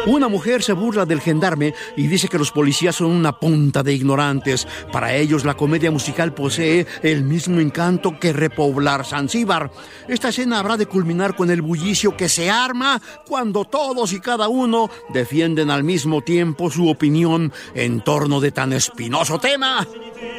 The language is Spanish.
Una mujer se burla del gendarme y dice que los policías son una punta de ignorantes. Para ellos la comedia musical posee el mismo encanto que repoblar Zanzíbar. Esta escena habrá de culminar con el bullicio que se arma cuando todos y cada uno defienden al mismo tiempo su opinión en torno de tan espinoso tema.